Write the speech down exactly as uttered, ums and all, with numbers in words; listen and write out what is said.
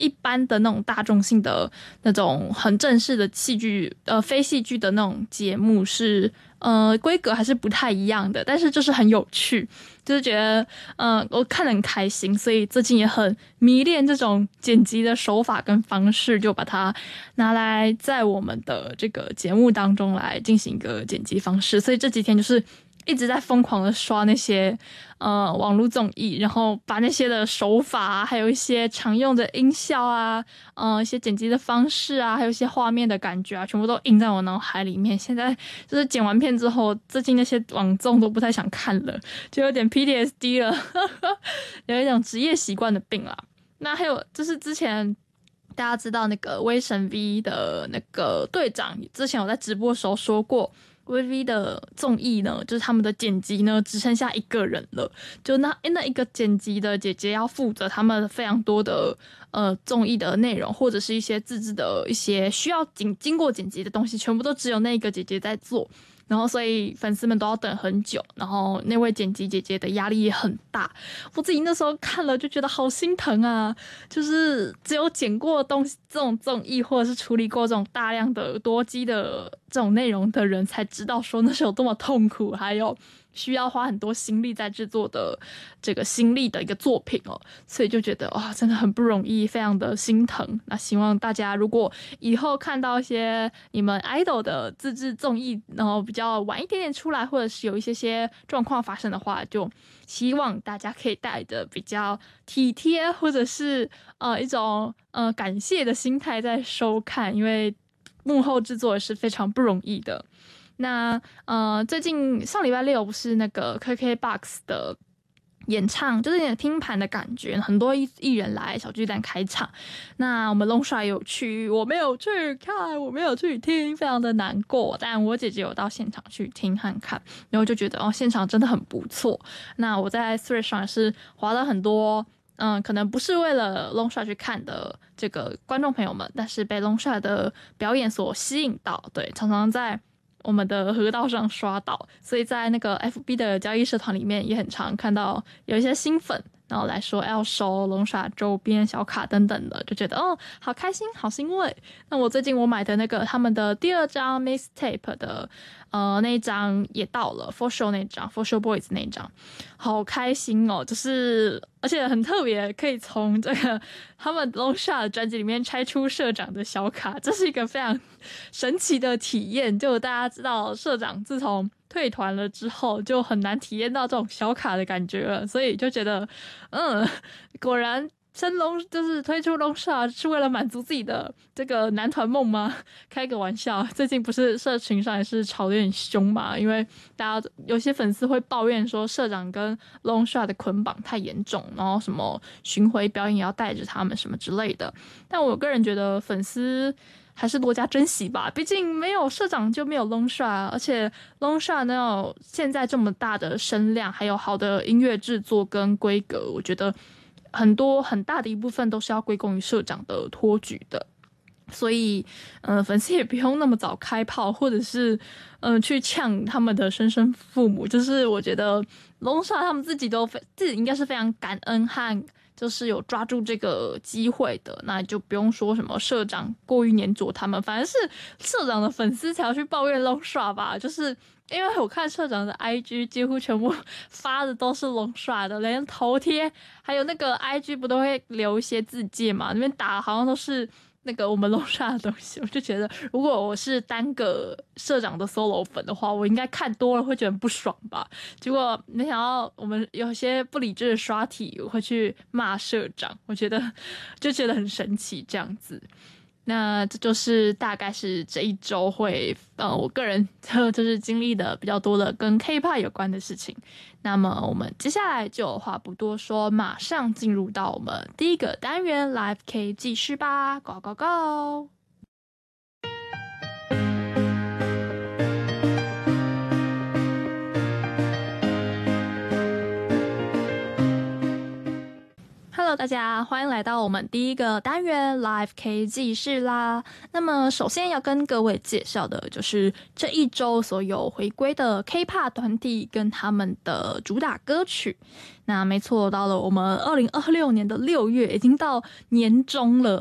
一般的那种大众性的那种很正式的戏剧呃非戏剧的那种节目是呃规格还是不太一样的，但是就是很有趣，就是觉得呃我看得很开心，所以最近也很迷恋这种剪辑的手法跟方式，就把它拿来在我们的这个节目当中来进行一个剪辑方式，所以这几天就是一直在疯狂的刷那些呃网络综艺，然后把那些的手法啊，还有一些常用的音效啊，呃一些剪辑的方式啊，还有一些画面的感觉啊，全部都印在我脑海里面。现在就是剪完片之后，最近那些网综都不太想看了，就有点 P T S D 了，有一种职业习惯的病啦。那还有就是之前大家知道那个威神 V 的那个队长，之前我在直播的时候说过。V V 的综艺呢，就是他们的剪辑呢，只剩下一个人了。就那那一个剪辑的姐姐要负责他们非常多的呃综艺的内容，或者是一些自制的一些需要经经过剪辑的东西，全部都只有那一个姐姐在做。然后所以粉丝们都要等很久，然后那位剪辑姐姐的压力也很大。我自己那时候看了就觉得好心疼啊，就是只有剪过东西这种综艺，或者是处理过这种大量的多机的这种内容的人，才知道说那是有多么痛苦，还有需要花很多心力在制作的这个心力的一个作品哦，所以就觉得哇，真的很不容易，非常的心疼。那希望大家如果以后看到一些你们 idol 的自制综艺，然后比较晚一点点出来，或者是有一些些状况发生的话，就希望大家可以带着比较体贴，或者是呃一种呃感谢的心态在收看，因为幕后制作也是非常不容易的。那呃，最近上礼拜六不是那个 K K B O X 的演唱，就是有点听盘的感觉，很多艺艺人来小巨蛋开场。那我们龙帅有去，我没有去看，我没有去听，非常的难过。但我姐姐有到现场去听和看，然后就觉得哦，现场真的很不错。那我在 Threads 上也是滑了很多。嗯，可能不是为了 Longshot 去看的这个观众朋友们，但是被 Longshot 的表演所吸引到，对，常常在我们的河道上刷到，所以在那个 F B 的交易社团里面也很常看到有一些新粉，然后来说要收龙耍周边小卡等等的，就觉得哦，好开心，好欣慰。那我最近我买的那个他们的第二张 mixtape 的呃那一张也到了 For Show 那张 For Show Boys 那一张，好开心哦！就是而且很特别，可以从这个他们龙耍的专辑里面拆出社长的小卡，这是一个非常神奇的体验。就大家知道，社长自从退团了之后，就很难体验到这种小卡的感觉了，所以就觉得，嗯，果然升龙就是推出龙少是为了满足自己的这个男团梦吗？开个玩笑，最近不是社群上也是吵得有点凶嘛，因为大家有些粉丝会抱怨说社长跟龙少的捆绑太严重，然后什么巡回表演也要带着他们什么之类的。但我个人觉得粉丝还是多加珍惜吧，毕竟没有社长就没有 Longshot， 而且 Longshot 那有现在这么大的声量，还有好的音乐制作跟规格，我觉得很多很大的一部分都是要归功于社长的托举的。所以，呃，粉丝也不用那么早开炮，或者是，嗯、呃，去呛他们的生身父母。就是我觉得龙少他们自己都非自己应该是非常感恩和就是有抓住这个机会的，那就不用说什么社长过于黏着他们，反而是社长的粉丝才要去抱怨龙耍吧。就是因为我看社长的 I G 几乎全部发的都是龙耍的，连头贴还有那个 I G 不都会留一些字界嘛，那边打好像都是那个我们龙耍的东西。我就觉得如果我是单个社长的 solo 粉的话，我应该看多了会觉得很不爽吧。结果没想到我们有些不理智的刷题会去骂社长，我觉得就觉得很神奇这样子。那这就是大概是这一周会呃我个人就是经历的比较多的跟 K-pop 有关的事情。那么我们接下来就话不多说，马上进入到我们第一个单元 Live K 记事吧 ，Go Go Go！ Hello， 大家欢迎来到我们第一个单元 Live K 记事啦。那么首先要跟各位介绍的就是这一周所有回归的 K-pop 团体跟他们的主打歌曲。那没错，到了我们二零二六年的六月，已经到年中了